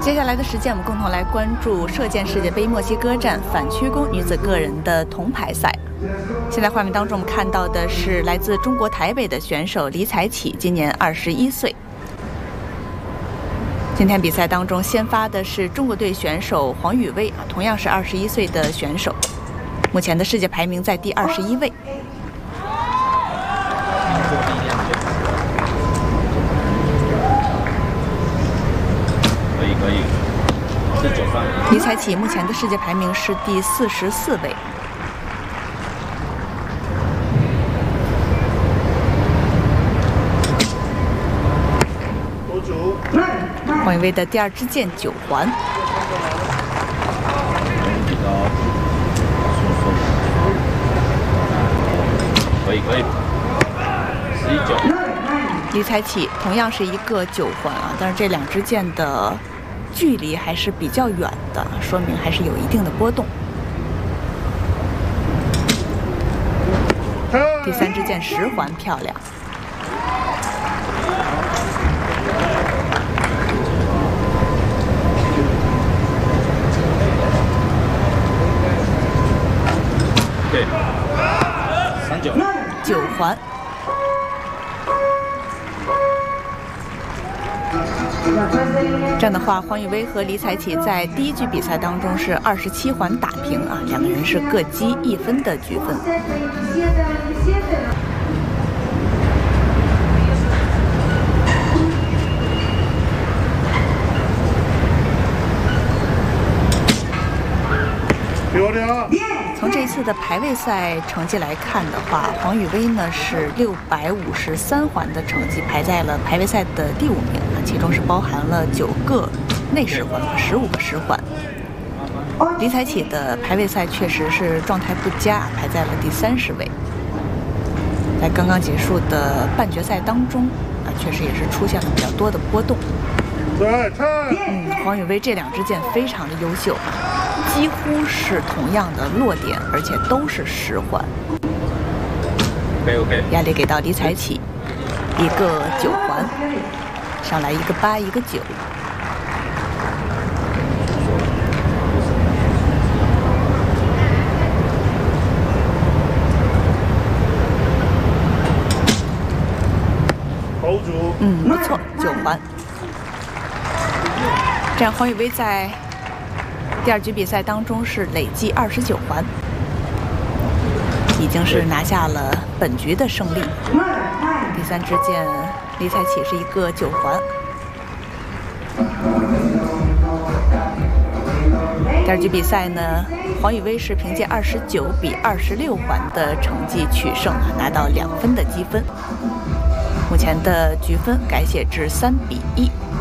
接下来的时间，我们共同来关注射箭世界杯墨西哥站反曲弓女子个人的铜牌赛。现在画面当中，我们看到的是来自中国台北的选手李彩启，今年21岁。今天比赛当中，先发的是中国队选手黄宇威，同样是21岁的选手，目前的世界排名在第21位。 可以，49分。 李彩启目前的世界排名是第44位。黄宇威的第2支箭9环。 可以，19。 李彩启同样是一个9环啊，但是这2支箭的距离还是比较远的，说明还是有一定的波动。第3支箭10环，漂亮。 对，39。9 环。这样的话，黄宇威和李彩启在第1局比赛当中是27环打平啊，两个人是各积1分的局分。从这次的排位赛成绩来看的话，黄宇威呢是653环的成绩，排在了排位赛的第5名，其中是包含了9个内10环和15个10环。李彩启的排位赛确实是状态不佳，排在了第30位。在刚刚结束的半决赛当中，确实也是出现了比较多的波动。黄宇威这2支箭非常的优秀，几乎是同样的落点，而且都是10环。压力给到李彩启，一个9环，上来一个8，一个9。不错，9环。这样黄宇威在第2局比赛当中是累计29环，已经是拿下了本局的胜利。第3支箭李彩启是一个9环。第2局比赛呢，黄宇威是凭借29比26环的成绩取胜，拿到2分的积分。目前的局分改写至3比1。